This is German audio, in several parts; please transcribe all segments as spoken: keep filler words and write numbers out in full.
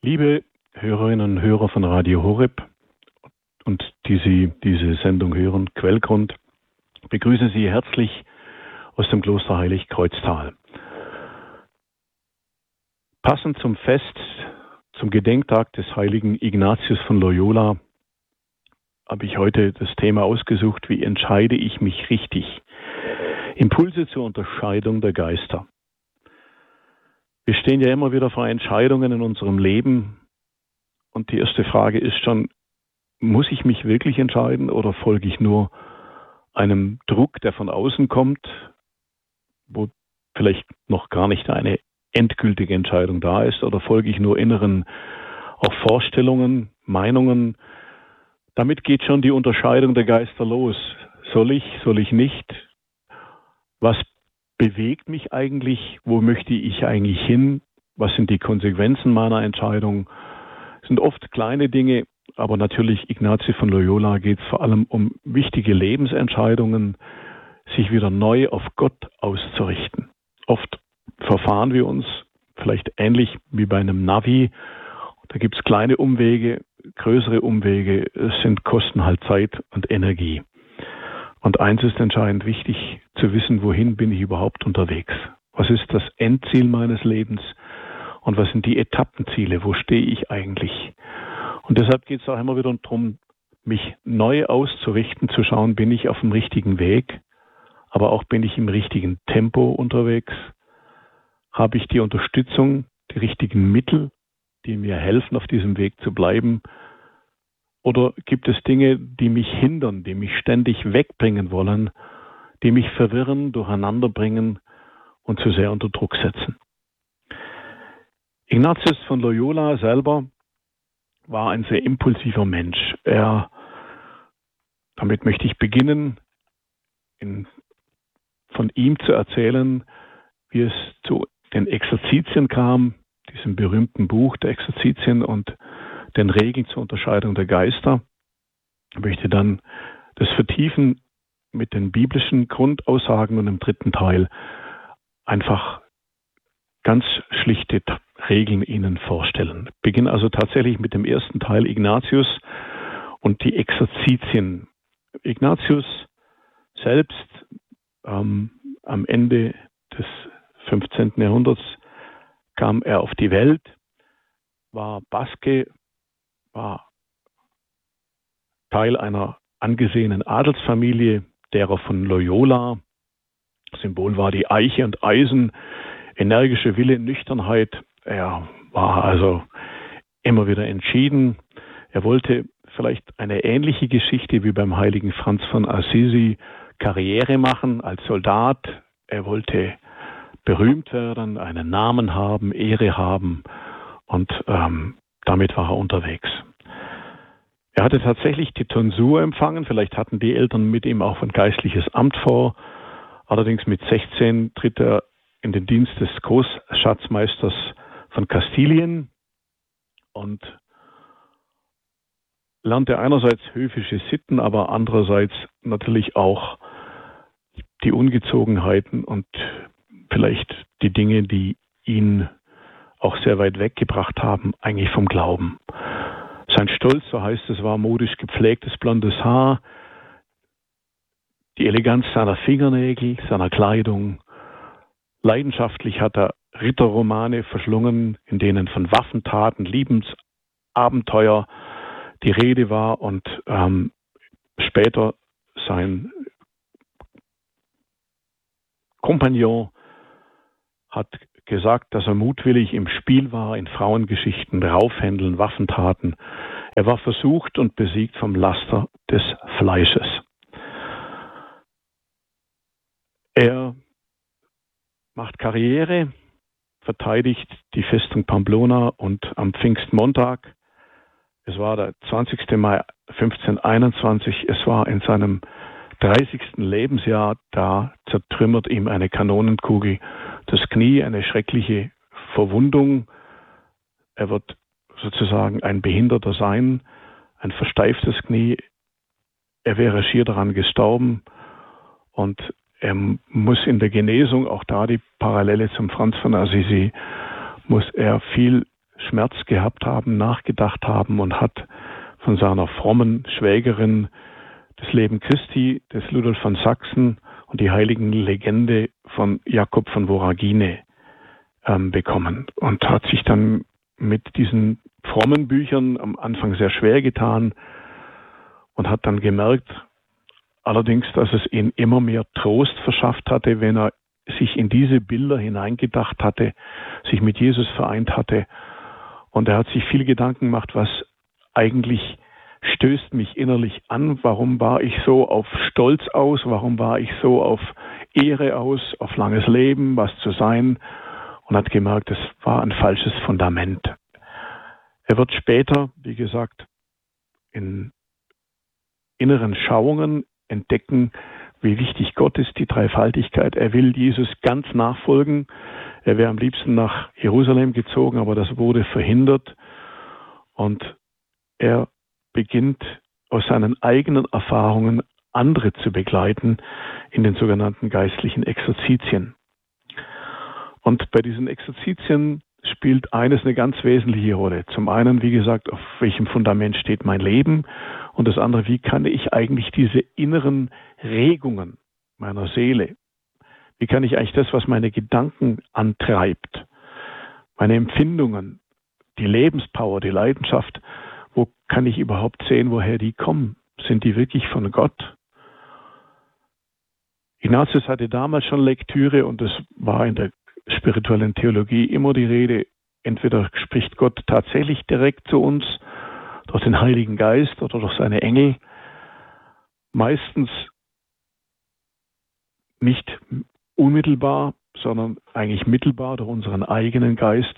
Liebe Hörerinnen und Hörer von Radio Horeb und die Sie diese Sendung hören, Quellgrund, begrüße Sie herzlich aus dem Kloster Heiligkreuztal. Passend zum Fest, zum Gedenktag des heiligen Ignatius von Loyola, habe ich heute das Thema ausgesucht: Wie entscheide ich mich richtig? Impulse zur Unterscheidung der Geister. Wir stehen ja immer wieder vor Entscheidungen in unserem Leben und die erste Frage ist schon, muss ich mich wirklich entscheiden oder folge ich nur einem Druck, der von außen kommt, wo vielleicht noch gar nicht eine endgültige Entscheidung da ist, oder folge ich nur inneren auch Vorstellungen, Meinungen? Damit geht schon die Unterscheidung der Geister los. Soll ich, soll ich nicht? Was bewegt mich eigentlich? Wo möchte ich eigentlich hin? Was sind die Konsequenzen meiner Entscheidung? Es sind oft kleine Dinge, aber natürlich Ignatius von Loyola geht es vor allem um wichtige Lebensentscheidungen, sich wieder neu auf Gott auszurichten. Oft verfahren wir uns vielleicht ähnlich wie bei einem Navi. Da gibt es kleine Umwege, größere Umwege. Es sind kosten halt Zeit und Energie. Und eins ist entscheidend wichtig, zu wissen, wohin bin ich überhaupt unterwegs? Was ist das Endziel meines Lebens? Und was sind die Etappenziele? Wo stehe ich eigentlich? Und deshalb geht es auch immer wieder darum, mich neu auszurichten, zu schauen, bin ich auf dem richtigen Weg? Aber auch bin ich im richtigen Tempo unterwegs? Habe ich die Unterstützung, die richtigen Mittel, die mir helfen, auf diesem Weg zu bleiben? Oder gibt es Dinge, die mich hindern, die mich ständig wegbringen wollen, die mich verwirren, durcheinander bringen und zu sehr unter Druck setzen? Ignatius von Loyola selber war ein sehr impulsiver Mensch. Er, damit möchte ich beginnen, in, von ihm zu erzählen, wie es zu den Exerzitien kam, diesem berühmten Buch der Exerzitien und den Regeln zur Unterscheidung der Geister. Ich möchte dann das vertiefen mit den biblischen Grundaussagen und im dritten Teil einfach ganz schlichte Regeln Ihnen vorstellen. Ich beginne also tatsächlich mit dem ersten Teil, Ignatius und die Exerzitien. Ignatius selbst ähm, am Ende des fünfzehnten Jahrhunderts kam er auf die Welt, war Baske, war Teil einer angesehenen Adelsfamilie, derer von Loyola. Symbol war die Eiche und Eisen, energische Wille, Nüchternheit. Er war also immer wieder entschieden. Er wollte vielleicht eine ähnliche Geschichte wie beim heiligen Franz von Assisi, Karriere machen als Soldat. Er wollte berühmt werden, einen Namen haben, Ehre haben und ähm, damit war er unterwegs. Er hatte tatsächlich die Tonsur empfangen, vielleicht hatten die Eltern mit ihm auch ein geistliches Amt vor. Allerdings mit sechzehn tritt er in den Dienst des Großschatzmeisters von Kastilien und lernte einerseits höfische Sitten, aber andererseits natürlich auch die Ungezogenheiten und vielleicht die Dinge, die ihn auch sehr weit weggebracht haben, eigentlich vom Glauben. Sein Stolz, so heißt es, war modisch gepflegtes blondes Haar, die Eleganz seiner Fingernägel, seiner Kleidung. Leidenschaftlich hat er Ritterromane verschlungen, in denen von Waffentaten, Liebensabenteuer die Rede war und ähm, später sein Kompagnon hat gesagt, dass er mutwillig im Spiel war, in Frauengeschichten, Raufhändeln, Waffentaten. Er war versucht und besiegt vom Laster des Fleisches. Er macht Karriere, verteidigt die Festung Pamplona und am Pfingstmontag, es war der zwanzigsten Mai fünfzehnhunderteinundzwanzig, es war in seinem dreißigsten Lebensjahr, da zertrümmert ihm eine Kanonenkugel das Knie, eine schreckliche Verwundung. Er wird sozusagen ein Behinderter sein, ein versteiftes Knie. Er wäre schier daran gestorben und er muss in der Genesung, auch da die Parallele zum Franz von Assisi, muss er viel Schmerz gehabt haben, nachgedacht haben und hat von seiner frommen Schwägerin das Leben Christi, des Ludolf von Sachsen und die heiligen Legende von Jakob von Voragine ähm, bekommen und hat sich dann mit diesen frommen Büchern am Anfang sehr schwer getan und hat dann gemerkt, allerdings, dass es ihm immer mehr Trost verschafft hatte, wenn er sich in diese Bilder hineingedacht hatte, sich mit Jesus vereint hatte. Und er hat sich viel Gedanken gemacht, was eigentlich stößt mich innerlich an, warum war ich so auf Stolz aus, warum war ich so auf Ehre aus, auf langes Leben, was zu sein, und hat gemerkt, es war ein falsches Fundament. Er wird später, wie gesagt, in inneren Schauungen entdecken, wie wichtig Gott ist, die Dreifaltigkeit. Er will Jesus ganz nachfolgen. Er wäre am liebsten nach Jerusalem gezogen, aber das wurde verhindert. Und er beginnt aus seinen eigenen Erfahrungen andere zu begleiten in den sogenannten geistlichen Exerzitien. Und bei diesen Exerzitien spielt eines eine ganz wesentliche Rolle. Zum einen, wie gesagt, auf welchem Fundament steht mein Leben? Und das andere, wie kann ich eigentlich diese inneren Regungen meiner Seele, wie kann ich eigentlich das, was meine Gedanken antreibt, meine Empfindungen, die Lebenspower, die Leidenschaft, wo kann ich überhaupt sehen, woher die kommen? Sind die wirklich von Gott? Ignatius hatte damals schon Lektüre und es war in der spirituellen Theologie immer die Rede, entweder spricht Gott tatsächlich direkt zu uns durch den Heiligen Geist oder durch seine Engel, meistens nicht unmittelbar, sondern eigentlich mittelbar durch unseren eigenen Geist,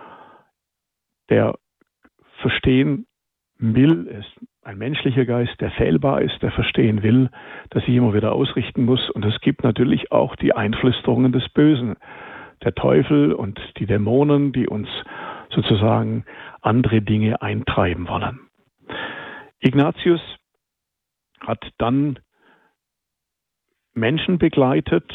der verstehen will, ist ein menschlicher Geist, der fehlbar ist, der verstehen will, dass ich immer wieder ausrichten muss. Und es gibt natürlich auch die Einflüsterungen des Bösen, der Teufel und die Dämonen, die uns sozusagen andere Dinge eintreiben wollen. Ignatius hat dann Menschen begleitet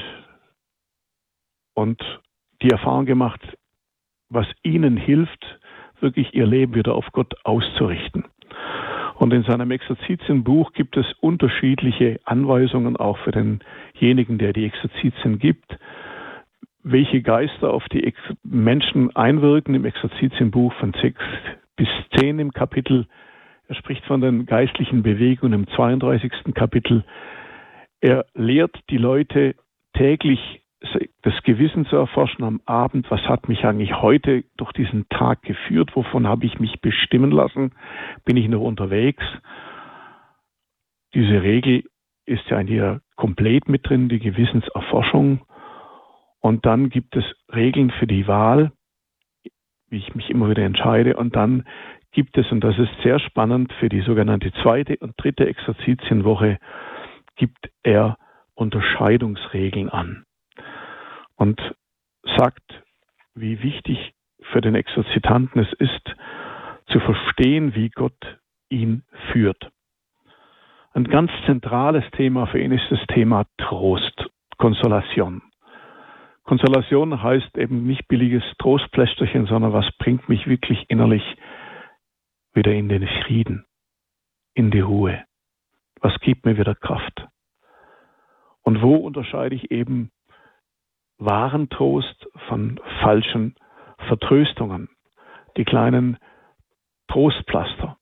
und die Erfahrung gemacht, was ihnen hilft, wirklich ihr Leben wieder auf Gott auszurichten. Und in seinem Exerzitienbuch gibt es unterschiedliche Anweisungen auch für denjenigen, der die Exerzitien gibt, welche Geister auf die Menschen einwirken. Im Exerzitienbuch von sechs bis zehn im Kapitel. Er spricht von den geistlichen Bewegungen im zweiunddreißigsten Kapitel. Er lehrt die Leute täglich das Gewissen zu erforschen am Abend. Was hat mich eigentlich heute durch diesen Tag geführt? Wovon habe ich mich bestimmen lassen? Bin ich noch unterwegs? Diese Regel ist ja in hier komplett mit drin, die Gewissenserforschung. Und dann gibt es Regeln für die Wahl, wie ich mich immer wieder entscheide. Und dann gibt es, und das ist sehr spannend, für die sogenannte zweite und dritte Exerzitienwoche gibt er Unterscheidungsregeln an und sagt, wie wichtig für den Exerzitanten es ist, zu verstehen, wie Gott ihn führt. Ein ganz zentrales Thema für ihn ist das Thema Trost, Konsolation. Konsolation heißt eben nicht billiges Trostplästerchen, sondern was bringt mich wirklich innerlich wieder in den Frieden, in die Ruhe. Was gibt mir wieder Kraft? Und wo unterscheide ich eben wahren Trost von falschen Vertröstungen, die kleinen Trostpflaster?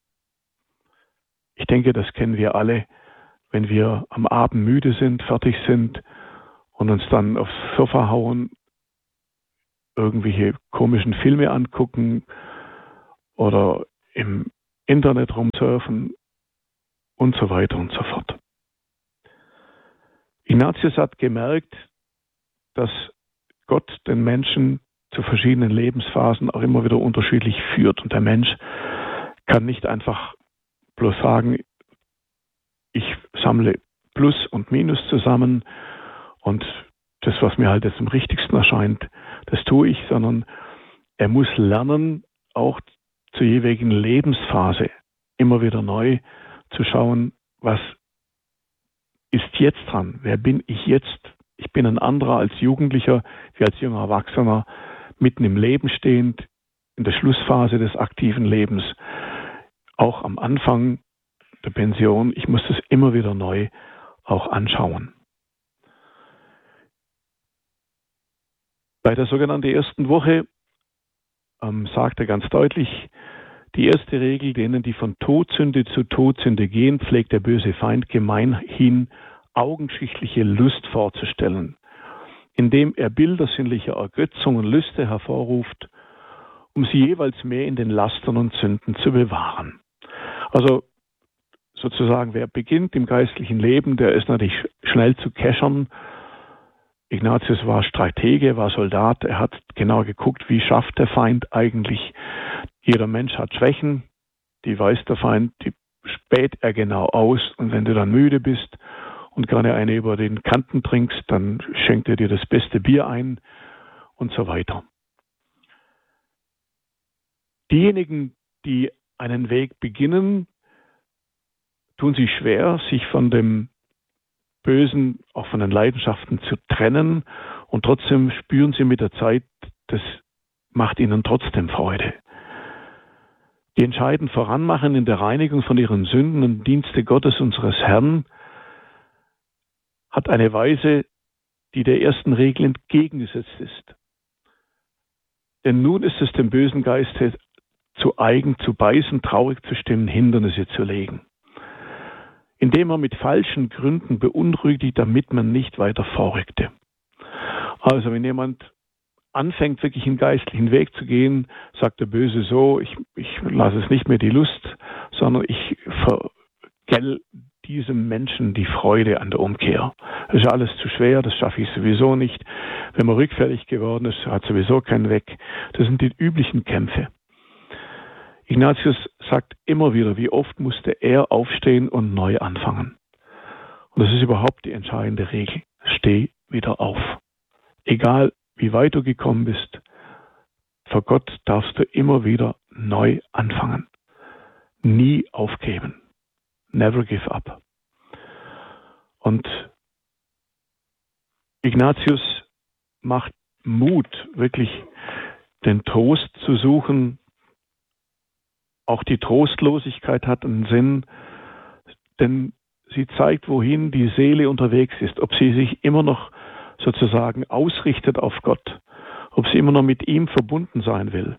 Ich denke, das kennen wir alle, wenn wir am Abend müde sind, fertig sind und uns dann aufs Sofa hauen, irgendwelche komischen Filme angucken oder im Internet rumsurfen und so weiter und so fort. Ignatius hat gemerkt, dass Gott den Menschen zu verschiedenen Lebensphasen auch immer wieder unterschiedlich führt. Und der Mensch kann nicht einfach bloß sagen, ich sammle Plus und Minus zusammen und das, was mir halt jetzt am richtigsten erscheint, das tue ich, sondern er muss lernen, auch zur jeweiligen Lebensphase immer wieder neu zu schauen, was ist jetzt dran? Wer bin ich jetzt? Ich bin ein anderer als Jugendlicher, wie als junger Erwachsener, mitten im Leben stehend, in der Schlussphase des aktiven Lebens, auch am Anfang der Pension, ich muss das immer wieder neu auch anschauen. Bei der sogenannten ersten Woche ähm, sagt er ganz deutlich, die erste Regel, denen, die von Todsünde zu Todsünde gehen, pflegt der böse Feind gemeinhin augenschichtliche Lust vorzustellen, indem er Bilder sinnlicher Ergötzung und Lüste hervorruft, um sie jeweils mehr in den Lastern und Sünden zu bewahren. Also sozusagen, wer beginnt im geistlichen Leben, der ist natürlich schnell zu keschern. Ignatius war Stratege, war Soldat, er hat genau geguckt, wie schafft der Feind eigentlich. Jeder Mensch hat Schwächen, die weiß der Feind, die späht er genau aus. Und wenn du dann müde bist und gerne eine über den Kanten trinkst, dann schenkt er dir das beste Bier ein und so weiter. Diejenigen, die einen Weg beginnen, tun sich schwer, sich von dem Bösen, auch von den Leidenschaften zu trennen, und trotzdem spüren sie mit der Zeit, das macht ihnen trotzdem Freude. Die entscheidend voranmachen in der Reinigung von ihren Sünden und Dienste Gottes unseres Herrn hat eine Weise, die der ersten Regel entgegengesetzt ist. Denn nun ist es dem bösen Geiste zu eigen zu beißen, traurig zu stimmen, Hindernisse zu legen, indem er mit falschen Gründen beunruhigt, damit man nicht weiter vorrückte. Also wenn jemand anfängt, wirklich einen geistlichen Weg zu gehen, sagt der Böse so, ich, ich lasse es nicht mehr die Lust, sondern ich vergäll diesem Menschen die Freude an der Umkehr. Das ist alles zu schwer, das schaffe ich sowieso nicht. Wenn man rückfällig geworden ist, hat sowieso keinen Weg. Das sind die üblichen Kämpfe. Ignatius sagt immer wieder, wie oft musste er aufstehen und neu anfangen. Und das ist überhaupt die entscheidende Regel. Steh wieder auf. Egal, wie weit du gekommen bist, vor Gott darfst du immer wieder neu anfangen. Nie aufgeben. Never give up. Und Ignatius macht Mut, wirklich den Trost zu suchen. Auch die Trostlosigkeit hat einen Sinn, denn sie zeigt, wohin die Seele unterwegs ist, ob sie sich immer noch sozusagen ausrichtet auf Gott, ob sie immer noch mit ihm verbunden sein will.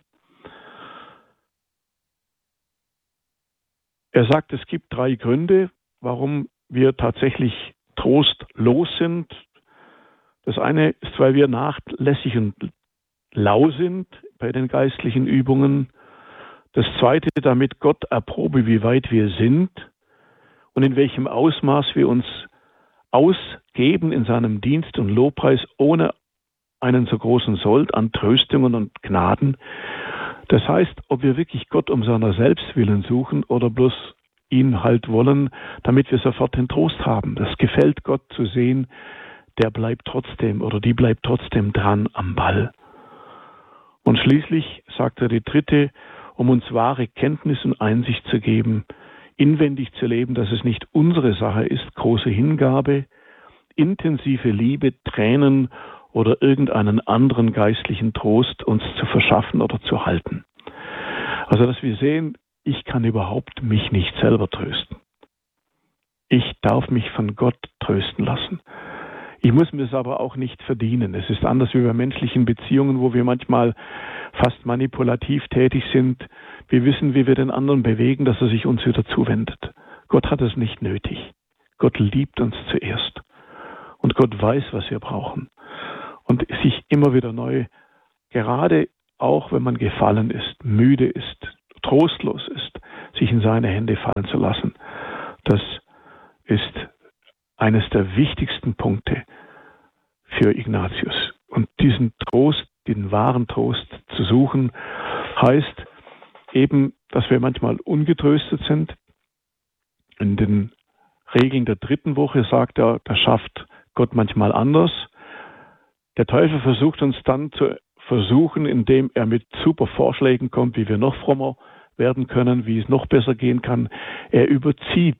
Er sagt, es gibt drei Gründe, warum wir tatsächlich trostlos sind. Das eine ist, weil wir nachlässig und lau sind bei den geistlichen Übungen. Das zweite, damit Gott erprobe, wie weit wir sind und in welchem Ausmaß wir uns ausgeben in seinem Dienst und Lobpreis ohne einen so großen Sold an Tröstungen und Gnaden. Das heißt, ob wir wirklich Gott um seiner selbst willen suchen oder bloß ihn halt wollen, damit wir sofort den Trost haben. Das gefällt Gott zu sehen, der bleibt trotzdem oder die bleibt trotzdem dran am Ball. Und schließlich sagt er die dritte, um uns wahre Kenntnis und Einsicht zu geben, inwendig zu leben, dass es nicht unsere Sache ist, große Hingabe, intensive Liebe, Tränen oder irgendeinen anderen geistlichen Trost uns zu verschaffen oder zu halten. Also, dass wir sehen, ich kann überhaupt mich nicht selber trösten. Ich darf mich von Gott trösten lassen. Ich muss mir es aber auch nicht verdienen. Es ist anders wie bei menschlichen Beziehungen, wo wir manchmal fast manipulativ tätig sind. Wir wissen, wie wir den anderen bewegen, dass er sich uns wieder zuwendet. Gott hat es nicht nötig. Gott liebt uns zuerst. Und Gott weiß, was wir brauchen. Und sich immer wieder neu, gerade auch wenn man gefallen ist, müde ist, trostlos ist, sich in seine Hände fallen zu lassen, das ist eines der wichtigsten Punkte für Ignatius. Und diesen Trost, den wahren Trost zu suchen, heißt eben, dass wir manchmal ungetröstet sind. In den Regeln der dritten Woche sagt er, das schafft Gott manchmal anders. Der Teufel versucht uns dann zu versuchen, indem er mit super Vorschlägen kommt, wie wir noch frommer werden können, wie es noch besser gehen kann. Er überzieht.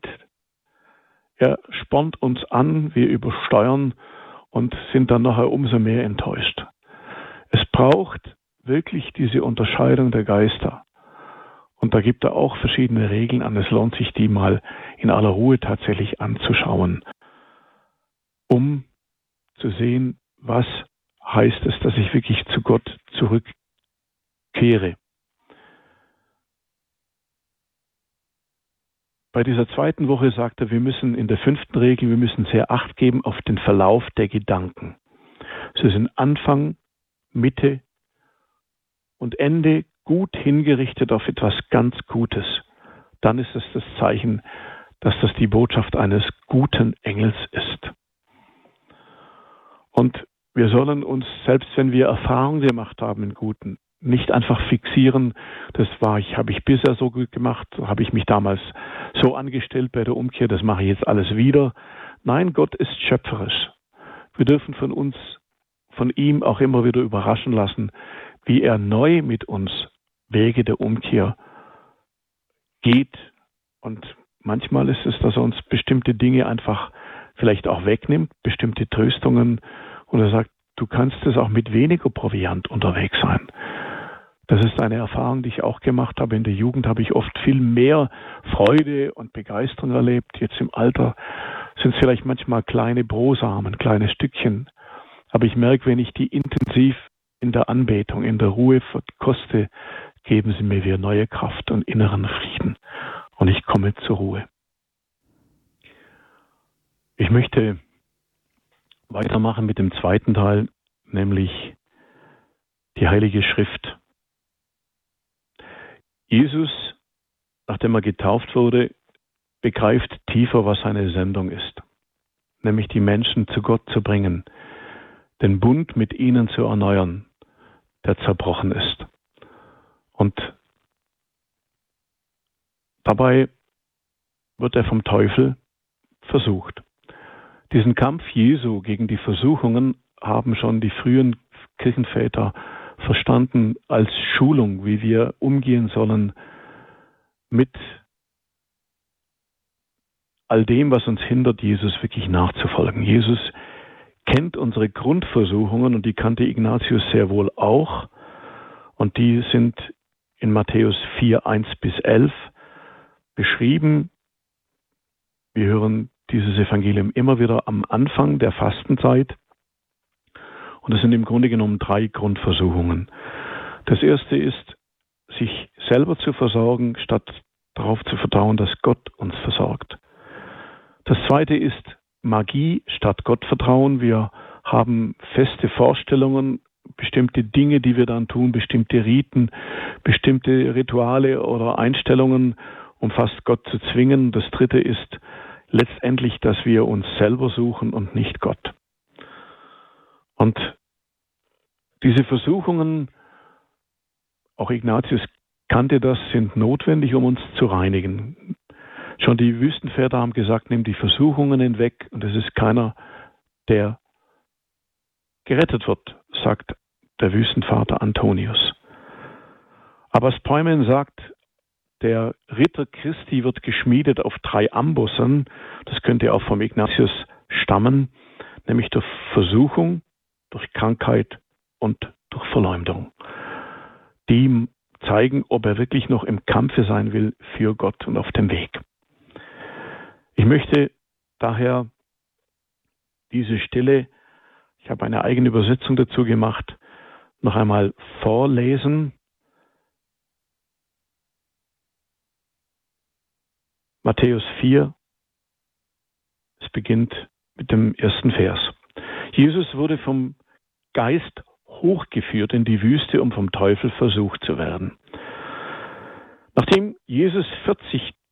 Er spornt uns an, wir übersteuern und sind dann nachher umso mehr enttäuscht. Es braucht wirklich diese Unterscheidung der Geister. Und da gibt er auch verschiedene Regeln an. Es lohnt sich, die mal in aller Ruhe tatsächlich anzuschauen, um zu sehen, was heißt es, dass ich wirklich zu Gott zurückkehre. Bei dieser zweiten Woche sagt er, wir müssen in der fünften Regel, wir müssen sehr Acht geben auf den Verlauf der Gedanken. Sie sind Anfang, Mitte und Ende gut hingerichtet auf etwas ganz Gutes. Dann ist es das Zeichen, dass das die Botschaft eines guten Engels ist. Und wir sollen uns, selbst wenn wir Erfahrungen gemacht haben in Guten, nicht einfach fixieren, das war ich, habe ich bisher so gut gemacht, habe ich mich damals so angestellt bei der Umkehr, das mache ich jetzt alles wieder. Nein, Gott ist schöpferisch. Wir dürfen von uns, von ihm auch immer wieder überraschen lassen, wie er neu mit uns Wege der Umkehr geht. Und manchmal ist es, dass er uns bestimmte Dinge einfach vielleicht auch wegnimmt, bestimmte Tröstungen, und er sagt, du kannst es auch mit weniger Proviant unterwegs sein. Das ist eine Erfahrung, die ich auch gemacht habe. In der Jugend habe ich oft viel mehr Freude und Begeisterung erlebt. Jetzt im Alter sind es vielleicht manchmal kleine Brosamen, kleine Stückchen. Aber ich merke, wenn ich die intensiv in der Anbetung, in der Ruhe verkoste, geben sie mir wieder neue Kraft und inneren Frieden. Und ich komme zur Ruhe. Ich möchte weitermachen mit dem zweiten Teil, nämlich die Heilige Schrift. Jesus, nachdem er getauft wurde, begreift tiefer, was seine Sendung ist, nämlich die Menschen zu Gott zu bringen, den Bund mit ihnen zu erneuern, der zerbrochen ist. Und dabei wird er vom Teufel versucht. Diesen Kampf Jesu gegen die Versuchungen haben schon die frühen Kirchenväter verstanden als Schulung, wie wir umgehen sollen mit all dem, was uns hindert, Jesus wirklich nachzufolgen. Jesus kennt unsere Grundversuchungen und die kannte Ignatius sehr wohl auch. Und die sind in Matthäus vier, eins bis elf beschrieben. Wir hören dieses Evangelium immer wieder am Anfang der Fastenzeit. Und es sind im Grunde genommen drei Grundversuchungen. Das erste ist, sich selber zu versorgen, statt darauf zu vertrauen, dass Gott uns versorgt. Das zweite ist Magie statt Gottvertrauen. Wir haben feste Vorstellungen, bestimmte Dinge, die wir dann tun, bestimmte Riten, bestimmte Rituale oder Einstellungen, um fast Gott zu zwingen. Das dritte ist letztendlich, dass wir uns selber suchen und nicht Gott. Und diese Versuchungen, auch Ignatius kannte das, sind notwendig, um uns zu reinigen. Schon die Wüstenväter haben gesagt, nimm die Versuchungen hinweg, und es ist keiner, der gerettet wird, sagt der Wüstenvater Antonius. Aber Speumen sagt, der Ritter Christi wird geschmiedet auf drei Ambossen, das könnte auch vom Ignatius stammen, nämlich durch Versuchung, durch Krankheit und durch Verleumdung. Die zeigen, ob er wirklich noch im Kampfe sein will für Gott und auf dem Weg. Ich möchte daher diese Stelle, ich habe eine eigene Übersetzung dazu gemacht, noch einmal vorlesen. Matthäus vier, es beginnt mit dem ersten Vers. Jesus wurde vom Geist hochgeführt in die Wüste, um vom Teufel versucht zu werden. Nachdem Jesus vierzig